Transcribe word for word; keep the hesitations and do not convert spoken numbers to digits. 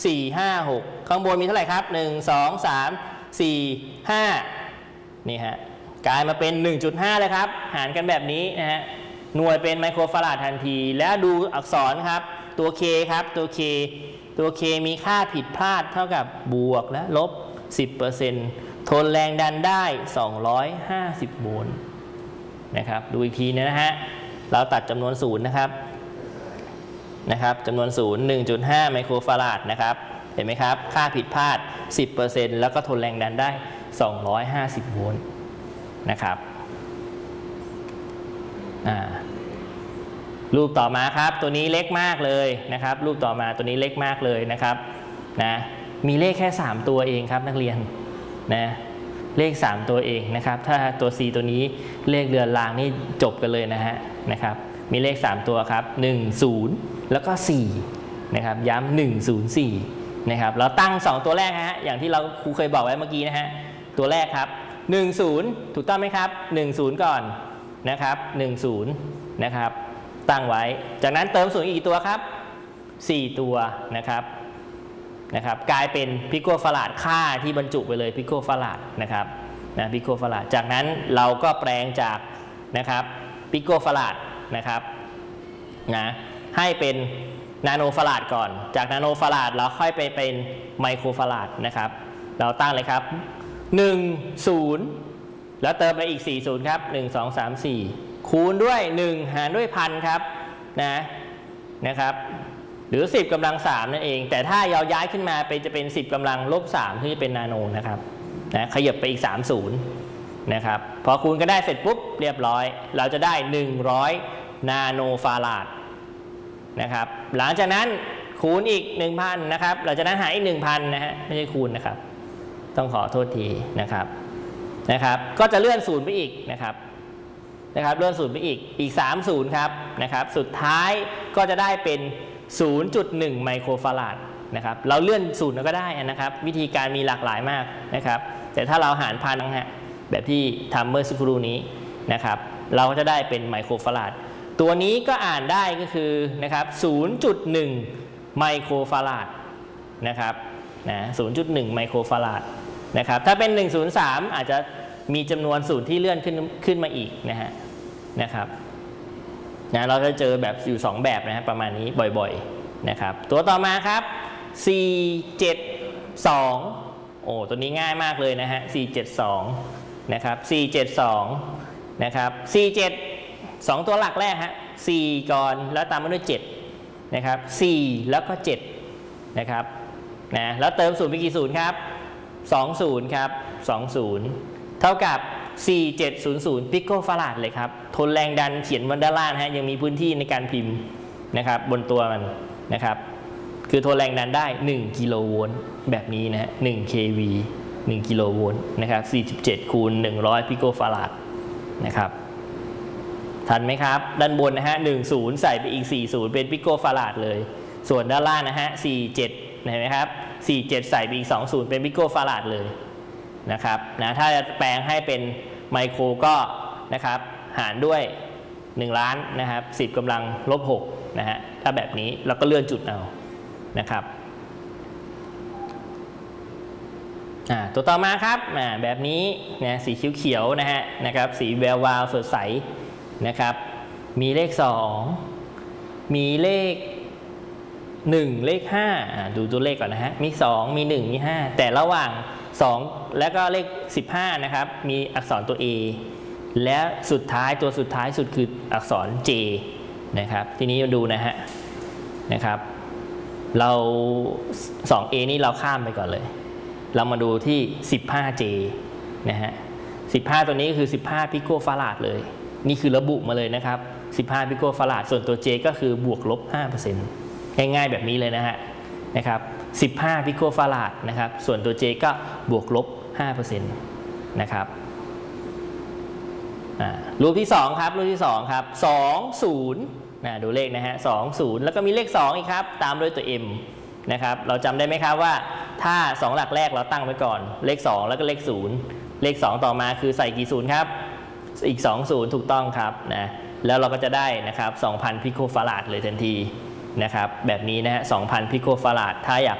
สี่ ห้า หกข้างบนมีเท่าไหร่ครับหนึ่ง สอง สาม สี่ ห้านี่ฮะกลายมาเป็น หนึ่งจุดห้า เลยครับหารกันแบบนี้นะฮะหน่วยเป็นไมโครฟาราดทันทีแล้วดูอักษรครับตัว K ครับตัว K ตัว K มีค่าผิดพลาดเท่ากับบวกและลบ สิบเปอร์เซ็นต์ ทนแรงดันได้สองร้อยห้าสิบโวลต์นะครับดูอีกทีนะฮะเราตัดจำนวนศูนย์นะครับนะครับจำนวนศูนย์ หนึ่งจุดห้า ไมโครฟาราดนะครับเห็นไหมครับค่าผิดพลาด สิบเปอร์เซ็นต์ แล้วก็ทนแรงดันได้สองร้อยห้าสิบโวลต์นะครับอ่ารูปต่อมาครับตัวนี้เล็กมากเลยนะครับรูปต่อมาตัวนี้เล็กมากเลยนะครับนะมีเลขแค่สามตัวเองครับนักเรียนนะเลขสามตัวเองนะครับถ้าตัว C ตัวนี้เลขเรือนรางนี่จบกันเลยนะฮะนะครับมีเลขสามตัวครับหนึ่ง ศูนย์แล้วก็สี่นะครับย้ำหนึ่ง ศูนย์ สี่นะครับเราตั้งสองตัวแรกฮะอย่างที่เราครูเคยบอกไว้เมื่อกี้นะฮะตัวแรกครับหนึ่ง ศูนย์ถูกต้องไหมครับหนึ่ง ศูนย์ก่อนนะครับหนึ่ง ศูนย์นะครับตั้งไว้จากนั้นเติมศูนย์อีกตัวครับสี่ตัวนะครับนะครับกลายเป็นพิโคฟาราดค่าที่บรรจุไปเลยพิโคฟาราดนะครับนะพิโคฟาราดจากนั้นเราก็แปลงจากนะครับพิโคฟาราดนะครับนะให้เป็นนาโนฟาราดก่อนจากนาโนฟาราดเราค่อยไปเป็นไมโครฟาราดนะครับเราตั้งเลยครับหนึ่ง ศูนย์แล้วเติมไปอีกสี่ศูนย์ครับหนึ่ง สอง สาม สี่คูณด้วยหนึ่งหารด้วยพันครับนะนะครับหรือสิบกำลังสามนั่นเองแต่ถ้าเราย้ายขึ้นมาเป็นจะเป็นสิบกำลังลบสามที่จะเป็นนาโนนะครับนะขยับไปอีกสามศูนย์นะครับพอคูณกันได้เสร็จปุ๊บเรียบร้อยเราจะได้หนึ่งร้อยนาโนฟาราดนะครับหลังจากนั้นคูณอีก หนึ่งพัน นะครับหลังจากนั้นหารอีก หนึ่งพัน นะฮะไม่ใช่คูณนะครับต้องขอโทษทีนะครับนะครับก็จะเลื่อนศูนย์ไปอีกนะครับนะครับเลื่อนศูนย์ไปอีกอีกสามศูนย์ครับนะครับสุดท้ายก็จะได้เป็น ศูนย์จุดหนึ่ง ไมโครฟาราดนะครับเราเลื่อนศูนย์ก็ได้นะครับวิธีการมีหลากหลายมากนะครับแต่ถ้าเราหารพันฮะแบบที่ทำเมื่อสักครู่นี้นะครับเราก็จะได้เป็นไมโครฟาราดตัวนี้ก็อ่านได้ก็คือนะครับ ศูนย์จุดหนึ่ง ไมโครฟาราดนะครับนะ ศูนย์จุดหนึ่ง ไมโครฟาราดนะครับถ้าเป็นหนึ่ง ศูนย์ สามอาจจะมีจำนวนศูนย์ที่เลื่อนขึ้นขึ้นมาอีกนะฮะนะครับนะเราจะเจอแบบอยู่สองแบบนะฮะประมาณนี้บ่อยๆนะครับตัวต่อมาครับสี่ เจ็ด สองโอ้ตัวนี้ง่ายมากเลยนะฮะสี่ เจ็ด สองนะครับสี่ เจ็ด สองนะครับสี่ เจ็ด สองตัวหลักแรกฮะสี่ก่อนแล้วตามมาด้วยเจ็ดนะครับสี่แล้วก็เจ็ดนะครับนะแล้วเติมศูนย์ไปกี่ศูนย์ครับสองศูนย์ครับสองศูนย์เท่ากับสี่ เจ็ด ศูนย์ ศูนย์ พิโคฟาราดเลยครับทนแรงดันเขียนบนด้านล่างฮะยังมีพื้นที่ในการพิมพ์นะครับบนตัวมันนะครับคือทนแรงดันได้หนึ่งกิโลโวลต์แบบนี้นะฮะหนึ่ง เค วี หนึ่งกิโลโวลต์นะครับสี่สิบเจ็ดคูณหนึ่งร้อยพิโคฟาราดนะครับทันไหมครับด้านบนนะฮะหนึ่ง ศูนย์ใส่ไปอีกสี่ศูนย์เป็นพิโคฟาราดเลยส่วนด้านล่างนะฮะสี่ เจ็ดเห็นไหมครับสี่ เจ็ดใส่ไปอีกสองศูนย์เป็นพิโคฟาราดเลยนะครับนะถ้าจะแปลงให้เป็นไมโครก็นะครับหารด้วยหนึ่งล้านนะครับสิบกำลังลบหกนะฮะถ้าแบบนี้เราก็เลื่อนจุดเอานะครับอ่าตัวต่อมาครับอ่าแบบนี้นะสีเขียวๆนะฮะนะครับสีแวววาวสดใสนะครับมีเลขสองมีเลขหนึ่งเลขห้าอ่าดูตัวเลขก่อนนะฮะมีสองมีหนึ่งมีห้าแต่ระหว่างสองแล้วก็เลขสิบห้านะครับมีอักษรตัว A และสุดท้ายตัวสุดท้ายสุดคืออักษร J นะครับทีนี้มาดูนะฮะนะครับเรา สองเอ นี่เราข้ามไปก่อนเลยเรามาดูที่ สิบห้าเจ นะฮะสิบห้าตัวนี้คือสิบห้าพิโคฟาราดเลยนี่คือระบุมาเลยนะครับสิบห้าพิโคฟาราดส่วนตัว J ก็คือบวกลบ ห้าเปอร์เซ็นต์ ง่ายๆแบบนี้เลยนะฮะนะครับสิบห้าพิโคฟาราดนะครับส่วนตัว J ก็บวกลบ ห้าเปอร์เซ็นต์ นะครับรูปที่สองครับรูปที่สองครับสอง ศูนย์นะดูเลขนะฮะสอง ศูนย์แล้วก็มีเลขสองอีกครับตามด้วยตัว M นะครับเราจำได้ไหมครับว่าถ้าสองหลักแรกเราตั้งไว้ก่อนเลขสองแล้วก็เลขศูนย์เลขสองต่อมาคือใส่กี่ศูนย์ครับอีกสองศูนย์ถูกต้องครับนะแล้วเราก็จะได้นะครับ สองพัน พิโคฟาราดเลยทันทีนะครับแบบนี้นะฮะ สองพัน พิโคฟาราดถ้าอยาก